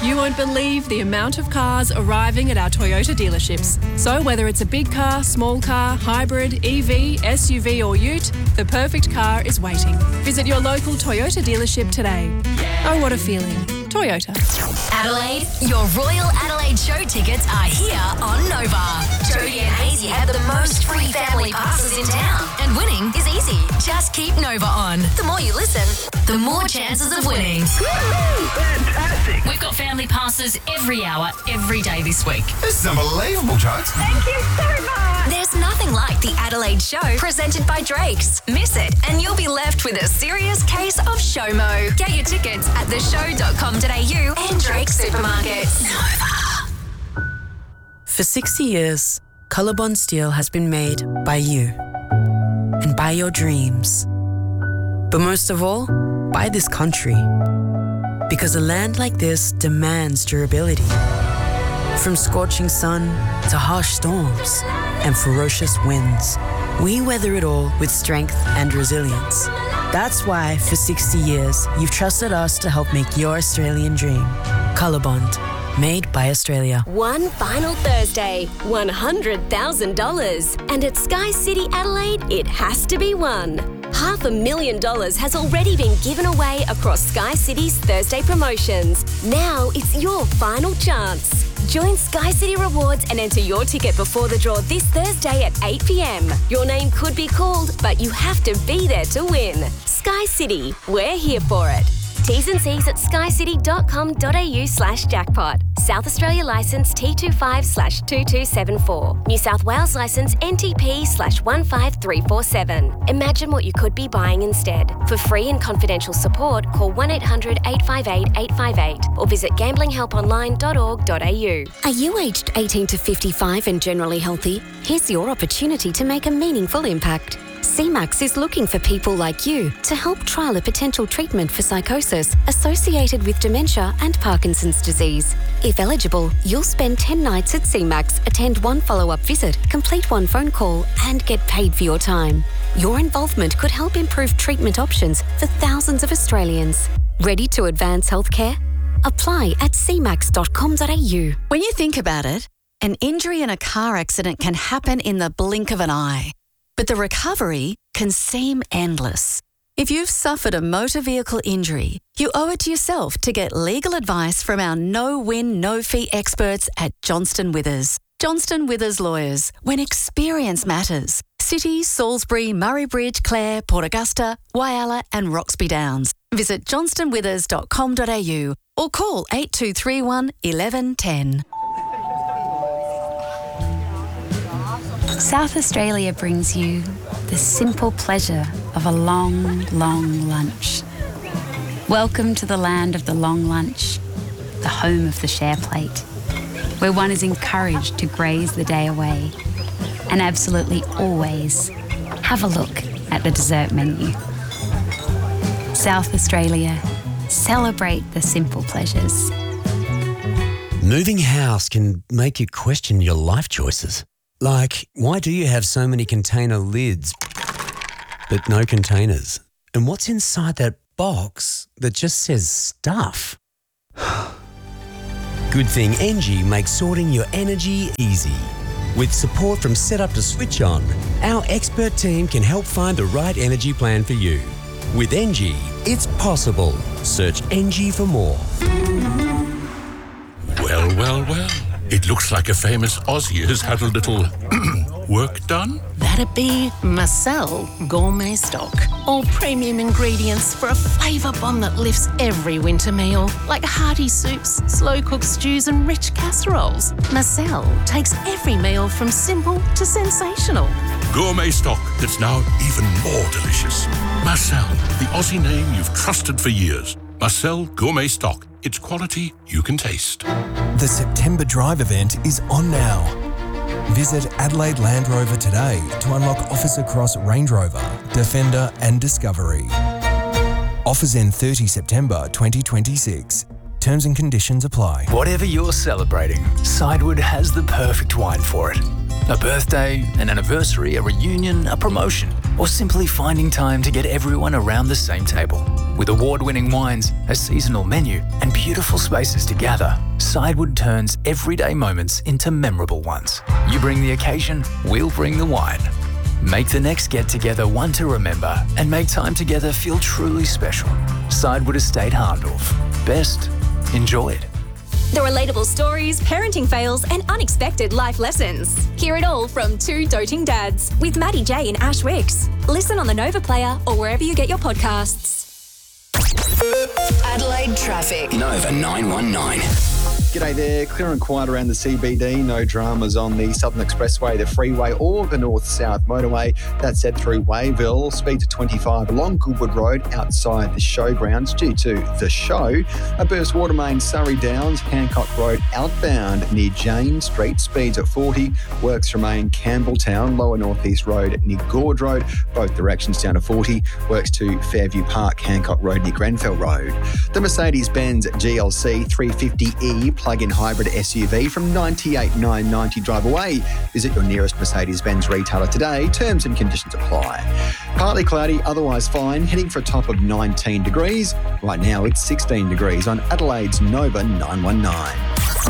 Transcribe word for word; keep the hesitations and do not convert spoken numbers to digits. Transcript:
You won't believe the amount of cars arriving at our Toyota dealerships. So whether it's a big car, small car, hybrid, E V, S U V or ute, the perfect car is waiting. Visit your local Toyota dealership today. Oh, what a feeling. Toyota. Adelaide, your Royal Adelaide show tickets are here on Nova. Jodie and Hazy have the most free family passes in town. And winning is easy. Just keep Nova on. The more you listen, the more chances of winning. Woo-hoo! Fantastic! We've got family passes every hour, every day this week. This is unbelievable, Jodes. Thank you so much! There's nothing like the Adelaide show presented by Drake's. Miss it and you'll be left with a serious case of SHOMO. Get your tickets at the show dot com dot a u and Drake's supermarkets. Nova. For sixty years, Colorbond Steel has been made by you and by your dreams. But most of all, by this country. Because a land like this demands durability. From scorching sun to harsh storms and ferocious winds, we weather it all with strength and resilience. That's why, for sixty years, you've trusted us to help make your Australian dream. Colorbond, made by Australia. One final Thursday, one hundred thousand dollars. And at Sky City Adelaide, it has to be won. Half a million dollars has already been given away across Sky City's Thursday promotions. Now it's your final chance. Join Sky City Rewards and enter your ticket before the draw this Thursday at eight p m. Your name could be called, but you have to be there to win. Sky City, we're here for it. T's and C's at skycity dot com dot a u slash jackpot. South Australia licence T twenty-five slash two two seven four. New South Wales licence N T P slash one five three four seven. Imagine what you could be buying instead. For free and confidential support, call one eight hundred eight five eight eight five eight or visit gambling help online dot org dot a u. Are you aged eighteen to fifty-five and generally healthy? Here's your opportunity to make a meaningful impact. C MAX is looking for people like you to help trial a potential treatment for psychosis associated with dementia and Parkinson's disease. If eligible, you'll spend ten nights at C MAX, attend one follow-up visit, complete one phone call, and get paid for your time. Your involvement could help improve treatment options for thousands of Australians. Ready to advance healthcare? Apply at c max dot com dot a u. When you think about it, an injury in a car accident can happen in the blink of an eye. But the recovery can seem endless. If you've suffered a motor vehicle injury, you owe it to yourself to get legal advice from our no-win, no-fee experts at Johnston Withers. Johnston Withers Lawyers, when experience matters. City, Salisbury, Murray Bridge, Clare, Port Augusta, Whyalla and Roxby Downs. Visit johnston withers dot com dot a u or call eight two three one, one one one zero. South Australia brings you the simple pleasure of a long, long lunch. Welcome to the land of the long lunch, the home of the share plate, where one is encouraged to graze the day away and absolutely always have a look at the dessert menu. South Australia, celebrate the simple pleasures. Moving house can make you question your life choices. Like, why do you have so many container lids but no containers? And what's inside that box that just says stuff? Good thing Engie makes sorting your energy easy. With support from setup to switch on, our expert team can help find the right energy plan for you. With Engie, it's possible. Search Engie for more. Well, well, well. It looks like a famous Aussie has had a little work done. That'd be Marcel Gourmet Stock. All premium ingredients for a flavour bomb that lifts every winter meal, like hearty soups, slow-cooked stews and rich casseroles. Marcel takes every meal from simple to sensational. Gourmet stock that's now even more delicious. Marcel, the Aussie name you've trusted for years. Marcel Gourmet Stock. It's quality you can taste. The September Drive event is on now. Visit Adelaide Land Rover today to unlock offers across Range Rover, Defender and Discovery. Offers end thirtieth September twenty twenty-six. Terms and conditions apply. Whatever you're celebrating, Sidewood has the perfect wine for it. A birthday, an anniversary, a reunion, a promotion, or simply finding time to get everyone around the same table. With award-winning wines, a seasonal menu, and beautiful spaces to gather, Sidewood turns everyday moments into memorable ones. You bring the occasion, we'll bring the wine. Make the next get-together one to remember and make time together feel truly special. Sidewood Estate Hahndorf. Best enjoyed. The relatable stories, parenting fails, and unexpected life lessons. Hear it all from two doting dads with Maddie J and Ash Wicks. Listen on the Nova Player or wherever you get your podcasts. Adelaide traffic. Nova nine one nine. G'day there, clear and quiet around the C B D, no dramas on the Southern Expressway, the freeway or the north-south motorway. That said, through Wayville, speed to twenty-five along Goodwood Road outside the showgrounds due to the show. A burst water main, Surrey Downs, Hancock Road outbound near Jane Street, speeds at forty. Works remain Campbelltown, Lower North East Road near Gorge Road, both directions down to forty. Works to Fairview Park, Hancock Road near Grenfell Road. The Mercedes-Benz G L C three fifty E plug-in hybrid S U V from ninety-eight thousand nine hundred ninety drive away. Visit your nearest Mercedes-Benz retailer today. Terms and conditions apply. Partly cloudy, otherwise fine, heading for a top of nineteen degrees. Right now it's sixteen degrees on Adelaide's Nova nine one nine.